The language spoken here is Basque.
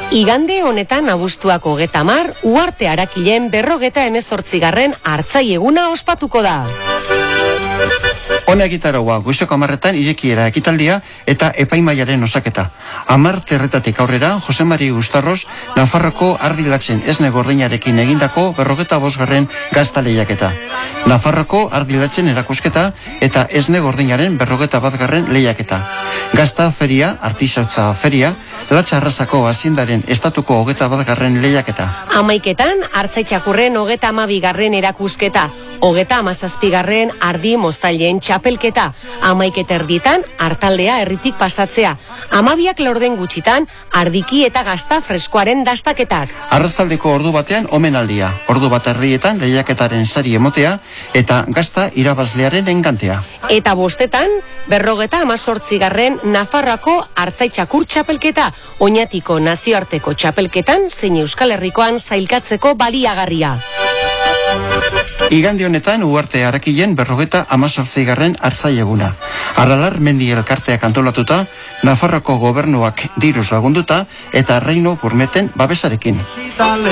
Igande honetan abuztuak 30, Uharte Arakilen 58. Artzai eguna ospatuko da. Hona egitaraua, goizoko 10 irekiera ekitaldia eta epaimaiaren osaketa. 10 terretatik aurrera, Jose Mari Gustarros, Nafarroko ardilatzen esne gordinarekin egindako 55. gazta lehiaketa. Nafarroko ardilatzen erakusketa eta esne gordinaren 51. lehiaketa. Gazta feria, artisautza feria, Latxa Arrasako Haziendaren estatuko 21. lehiaketa. 11. Artzai txakurren 32. erakusketa. 37. Ardi moztailen txapelketa. 11:30 artaldea herritik pasatzea. 12 laurden gutxitan ardiki eta gazta freskoaren dastaketak. Arratsaldeko ordu batean omenaldia. Ordu bat erdietan lehiaketaren sari emotea eta gazta irabazlearen engantea. Eta 5. 58. Nafarroako Artzai txakur txapelketa. Oñatiko nazioarteko txapelketan zein Euskal Herrikoan sailkatzeko baliagarria. Igande honetan Uharte Arakilen 58. Artzai eguna. Aralar mendi elkarteak antolatuta, Nafarroko gobernuak diruz lagunduta eta Reino Gurmeten babesarekin.